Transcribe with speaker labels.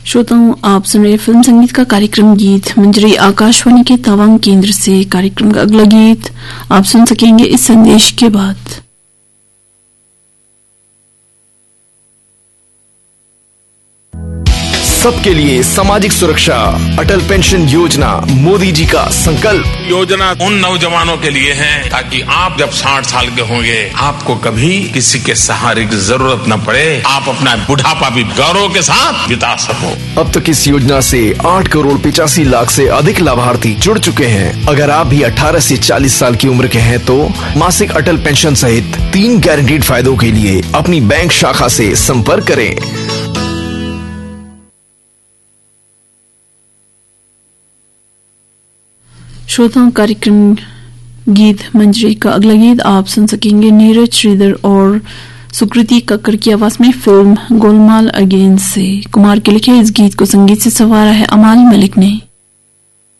Speaker 1: श्रोताओं, आप सुन रहे फिल्म संगीत का कार्यक्रम गीत मंजरी आकाशवाणी के तवांग केंद्र से। कार्यक्रम का अगला गीत आप सुन सकेंगे इस संदेश के बाद।
Speaker 2: सबके लिए सामाजिक सुरक्षा, अटल पेंशन योजना मोदी जी का संकल्प।
Speaker 3: योजना उन नौजवानों के लिए है ताकि आप जब 60 साल के होंगे आपको कभी किसी के सहारे की जरूरत न पड़े, आप अपना बुढ़ापा भी गौरव के साथ बिता सको।
Speaker 2: अब तक इस योजना से 8 करोड़ 85 लाख से अधिक लाभार्थी जुड़ चुके हैं। अगर आप भी 18 से 40 साल की उम्र के हैं तो मासिक अटल पेंशन सहित 3 गारंटीड फायदों के लिए अपनी बैंक शाखा से संपर्क करें।
Speaker 1: श्रोताओं, कार्यक्रम गीत मंजरी का अगला गीत आप सुन सकेंगे नीरज श्रीधर और सुकृति कक्कर की आवाज में फिल्म गोलमाल अगेन से। कुमार के लिखे इस गीत को संगीत से संवारा है अमाल मलिक ने।